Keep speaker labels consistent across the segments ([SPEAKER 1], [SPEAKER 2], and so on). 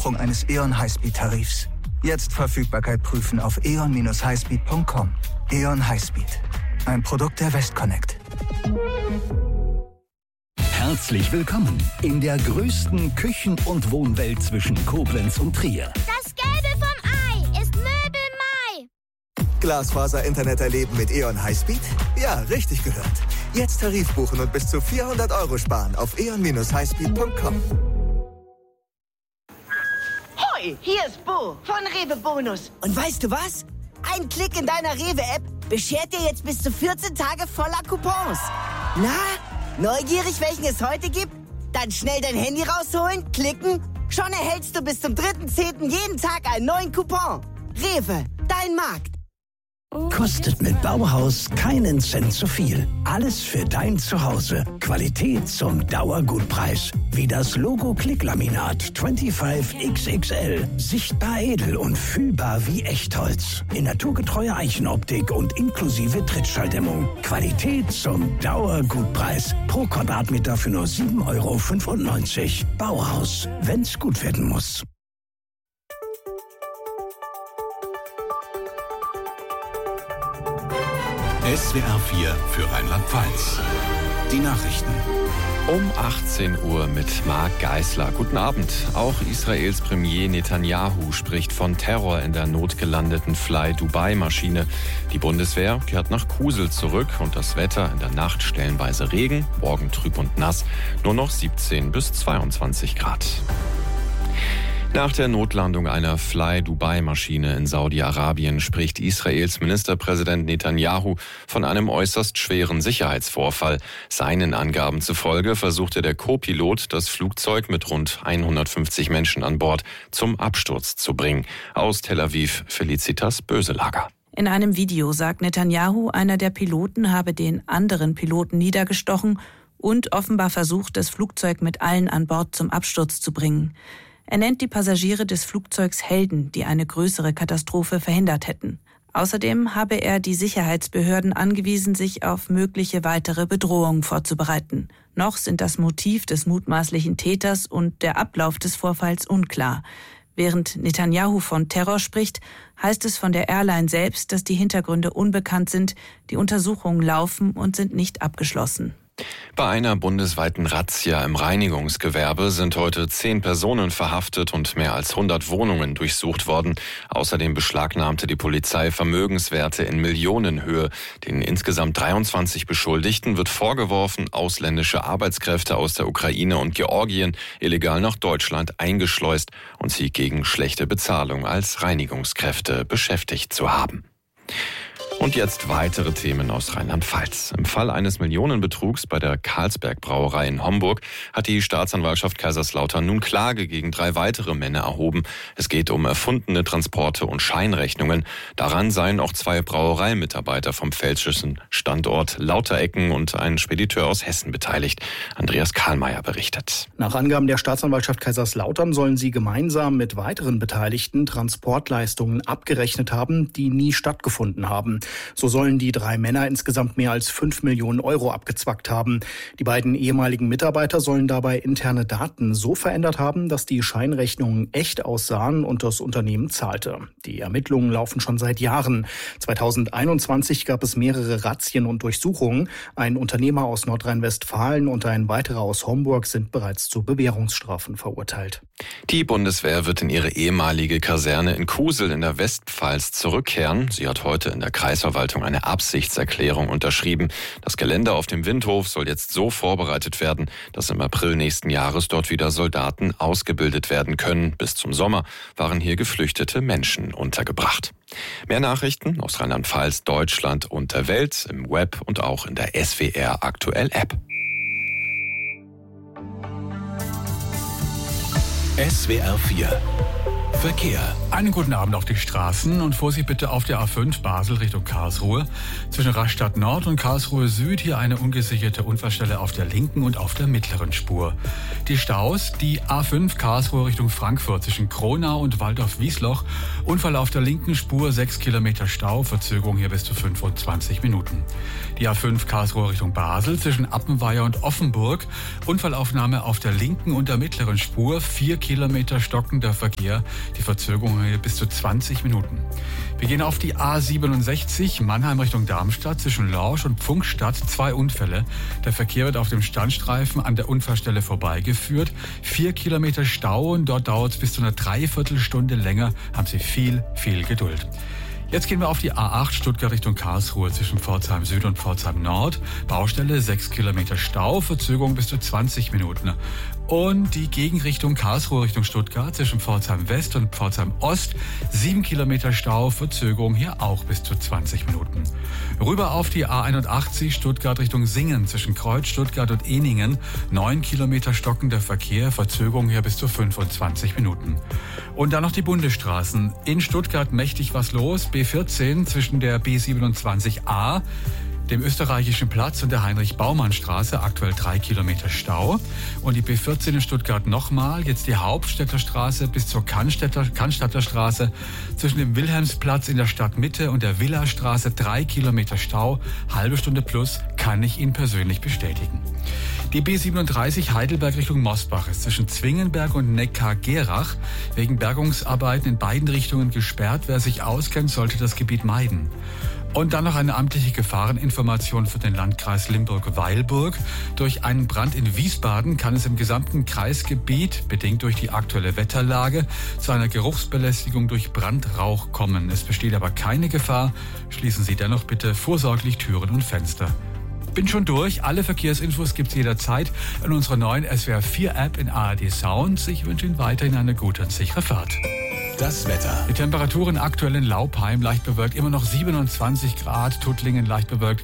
[SPEAKER 1] Buchung eines E.ON Highspeed-Tarifs. Jetzt Verfügbarkeit prüfen auf eon-highspeed.com. E.ON Highspeed. Ein Produkt der Westconnect.
[SPEAKER 2] Herzlich willkommen in der größten Küchen- und Wohnwelt zwischen Koblenz und Trier.
[SPEAKER 3] Das Gelbe vom Ei ist Möbelmai.
[SPEAKER 4] Glasfaser-Internet erleben mit E.ON Highspeed? Ja, richtig gehört. Jetzt Tarif buchen und bis zu 400 € sparen auf eon-highspeed.com.
[SPEAKER 5] Hoi, hier ist Bo von Rewe Bonus. Und weißt du was? Ein Klick in deiner Rewe-App beschert dir jetzt bis zu 14 Tage voller Coupons. Na, neugierig, welchen es heute gibt? Dann schnell dein Handy rausholen, klicken. Schon erhältst du bis zum 3.10. jeden Tag einen neuen Coupon. Rewe, dein Markt.
[SPEAKER 2] Kostet mit Bauhaus keinen Cent zu viel. Alles für dein Zuhause. Qualität zum Dauergutpreis. Wie das Logo Klicklaminat 25XXL. Sichtbar edel und fühlbar wie Echtholz. In naturgetreuer Eichenoptik und inklusive Trittschalldämmung. Qualität zum Dauergutpreis. Pro Quadratmeter für nur 7,95 €. Bauhaus, wenn's gut werden muss.
[SPEAKER 6] SWR 4 für Rheinland-Pfalz. Die Nachrichten.
[SPEAKER 7] Um 18 Uhr mit Marc Geisler. Guten Abend. Auch Israels Premier Netanyahu spricht von Terror in der notgelandeten Fly-Dubai-Maschine. Die Bundeswehr kehrt nach Kusel zurück und das Wetter in der Nacht stellenweise Regen, morgen trüb und nass, nur noch 17 bis 22 Grad. Nach der Notlandung einer Fly-Dubai-Maschine in Saudi-Arabien spricht Israels Ministerpräsident Netanyahu von einem äußerst schweren Sicherheitsvorfall. Seinen Angaben zufolge versuchte der Co-Pilot, das Flugzeug mit rund 150 Menschen an Bord zum Absturz zu bringen. Aus Tel Aviv, Felicitas Böselager.
[SPEAKER 8] In einem Video sagt Netanyahu, einer der Piloten habe den anderen Piloten niedergestochen und offenbar versucht, das Flugzeug mit allen an Bord zum Absturz zu bringen. Er nennt die Passagiere des Flugzeugs Helden, die eine größere Katastrophe verhindert hätten. Außerdem habe er die Sicherheitsbehörden angewiesen, sich auf mögliche weitere Bedrohungen vorzubereiten. Noch sind das Motiv des mutmaßlichen Täters und der Ablauf des Vorfalls unklar. Während Netanyahu von Terror spricht, heißt es von der Airline selbst, dass die Hintergründe unbekannt sind, die Untersuchungen laufen und sind nicht abgeschlossen.
[SPEAKER 7] Bei einer bundesweiten Razzia im Reinigungsgewerbe sind heute 10 Personen verhaftet und mehr als 100 Wohnungen durchsucht worden. Außerdem beschlagnahmte die Polizei Vermögenswerte in Millionenhöhe. Den insgesamt 23 Beschuldigten wird vorgeworfen, ausländische Arbeitskräfte aus der Ukraine und Georgien illegal nach Deutschland eingeschleust und sie gegen schlechte Bezahlung als Reinigungskräfte beschäftigt zu haben. Und jetzt weitere Themen aus Rheinland-Pfalz. Im Fall eines Millionenbetrugs bei der Carlsberg-Brauerei in Homburg hat die Staatsanwaltschaft Kaiserslautern nun Klage gegen 3 weitere Männer erhoben. Es geht um erfundene Transporte und Scheinrechnungen. Daran seien auch 2 Brauereimitarbeiter vom pfälzischen Standort Lauterecken und ein Spediteur aus Hessen beteiligt. Andreas Kahlmeier berichtet.
[SPEAKER 9] Nach Angaben der Staatsanwaltschaft Kaiserslautern sollen sie gemeinsam mit weiteren Beteiligten Transportleistungen abgerechnet haben, die nie stattgefunden haben. So sollen die 3 Männer insgesamt mehr als 5 Millionen € abgezwackt haben. Die beiden ehemaligen Mitarbeiter sollen dabei interne Daten so verändert haben, dass die Scheinrechnungen echt aussahen und das Unternehmen zahlte. Die Ermittlungen laufen schon seit Jahren. 2021 gab es mehrere Razzien und Durchsuchungen. Ein Unternehmer aus Nordrhein-Westfalen und ein weiterer aus Homburg sind bereits zu Bewährungsstrafen verurteilt.
[SPEAKER 7] Die Bundeswehr wird in ihre ehemalige Kaserne in Kusel in der Westpfalz zurückkehren. Sie hat heute in der Kreisverwaltung eine Absichtserklärung unterschrieben. Das Gelände auf dem Windhof soll jetzt so vorbereitet werden, dass im April nächsten Jahres dort wieder Soldaten ausgebildet werden können. Bis zum Sommer waren hier geflüchtete Menschen untergebracht. Mehr Nachrichten aus Rheinland-Pfalz, Deutschland und der Welt im Web und auch in der SWR Aktuell App.
[SPEAKER 6] SWR 4 Verkehr.
[SPEAKER 10] Einen guten Abend auf die Straßen und Vorsicht bitte auf der A5 Basel Richtung Karlsruhe. Zwischen Rastatt Nord und Karlsruhe Süd hier eine ungesicherte Unfallstelle auf der linken und auf der mittleren Spur. Die Staus, die A5 Karlsruhe Richtung Frankfurt zwischen Kronau und Waldorf-Wiesloch. Unfall auf der linken Spur, 6 Kilometer Stau, Verzögerung hier bis zu 25 Minuten. Die A5 Karlsruhe Richtung Basel zwischen Appenweier und Offenburg. Unfallaufnahme auf der linken und der mittleren Spur, 4 Kilometer stockender Verkehr. Die Verzögerung hier bis zu 20 Minuten. Wir gehen auf die A67 Mannheim Richtung Darmstadt zwischen Lorsch und Pfungstadt. 2 Unfälle. Der Verkehr wird auf dem Standstreifen an der Unfallstelle vorbeigeführt. 4 Kilometer Stau und dort dauert es bis zu einer Dreiviertelstunde länger. Haben Sie viel Geduld. Jetzt gehen wir auf die A8 Stuttgart Richtung Karlsruhe zwischen Pforzheim Süd und Pforzheim Nord. Baustelle, 6 Kilometer Stau, Verzögerung bis zu 20 Minuten. Und die Gegenrichtung Karlsruhe Richtung Stuttgart zwischen Pforzheim West und Pforzheim Ost, 7 Kilometer Stau, Verzögerung hier auch bis zu 20 Minuten. Rüber auf die A81 Stuttgart Richtung Singen zwischen Kreuz, Stuttgart und Ehningen, 9 Kilometer stockender Verkehr, Verzögerung hier bis zu 25 Minuten. Und dann noch die Bundesstraßen. In Stuttgart mächtig was los, B14 zwischen der B27a, dem österreichischen Platz und der Heinrich-Baumann-Straße, aktuell 3 Kilometer Stau. Und die B14 in Stuttgart nochmal, jetzt die Hauptstädter Straße bis zur Cannstatter Straße, zwischen dem Wilhelmsplatz in der Stadtmitte und der Villastraße, 3 Kilometer Stau, halbe Stunde plus, kann ich Ihnen persönlich bestätigen. Die B37 Heidelberg Richtung Mosbach ist zwischen Zwingenberg und Neckar-Gerach wegen Bergungsarbeiten in beiden Richtungen gesperrt. Wer sich auskennt, sollte das Gebiet meiden. Und dann noch eine amtliche Gefahreninformation für den Landkreis Limburg-Weilburg. Durch einen Brand in Wiesbaden kann es im gesamten Kreisgebiet, bedingt durch die aktuelle Wetterlage, zu einer Geruchsbelästigung durch Brandrauch kommen. Es besteht aber keine Gefahr. Schließen Sie dennoch bitte vorsorglich Türen und Fenster. Bin schon durch. Alle Verkehrsinfos gibt's jederzeit in unserer neuen SWR4-App in ARD Sounds. Ich wünsche Ihnen weiterhin eine gute und sichere Fahrt.
[SPEAKER 6] Das Wetter.
[SPEAKER 10] Die Temperaturen aktuell in Laupheim leicht bewölkt, immer noch 27 Grad, Tuttlingen leicht bewölkt,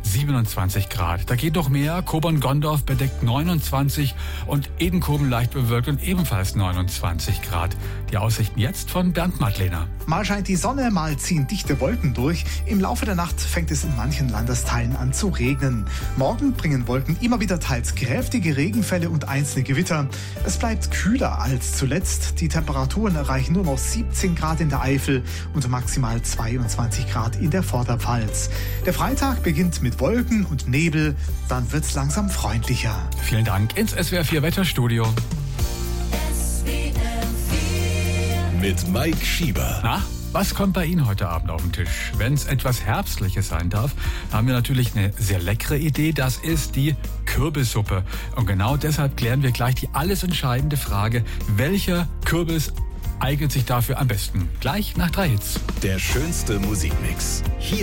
[SPEAKER 10] 27 Grad. Da geht noch mehr. Kobern-Gondorf bedeckt 29 und Edenkoben leicht bewölkt und ebenfalls 29 Grad. Die Aussichten jetzt von Bernd Madlener.
[SPEAKER 11] Mal scheint die Sonne, mal ziehen dichte Wolken durch. Im Laufe der Nacht fängt es in manchen Landesteilen an zu regnen. Morgen bringen Wolken immer wieder teils kräftige Regenfälle und einzelne Gewitter. Es bleibt kühler als zuletzt. Die Temperaturen erreichen nur noch 17 Grad in der Eifel und maximal 22 Grad in der Vorderpfalz. Der Freitag beginnt mit Wolken und Nebel, dann wird's langsam freundlicher.
[SPEAKER 10] Vielen Dank ins SWR4 Wetterstudio.
[SPEAKER 6] Mit Mike Schieber.
[SPEAKER 10] Na, was kommt bei Ihnen heute Abend auf den Tisch? Wenn es etwas Herbstliches sein darf, haben wir natürlich eine sehr leckere Idee. Das ist die Kürbissuppe. Und genau deshalb klären wir gleich die alles entscheidende Frage, welcher Kürbis eignet sich dafür am besten? Gleich nach 3 Hits.
[SPEAKER 6] Der schönste Musikmix. Hier